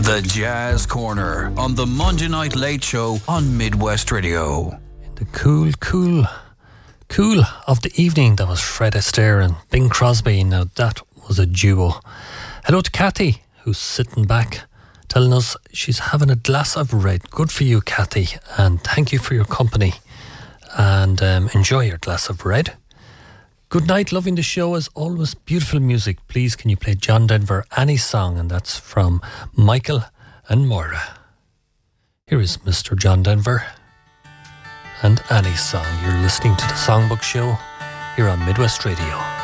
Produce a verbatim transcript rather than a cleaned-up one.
The Jazz Corner on the Monday Night Late Show on Midwest Radio. In the cool, cool, cool of the evening, that was Fred Astaire and Bing Crosby. Now that was a duo. Hello to Kathy, who's sitting back, telling us she's having a glass of red. Good for you, Kathy, and thank you for your company. And um, enjoy your glass of red. Good night, loving the show as always. Beautiful music. Please, can you play John Denver, Annie's song? And that's from Michael and Moira. Here is Mister John Denver and Annie's song. You're listening to the Songbook Show here on Midwest Radio.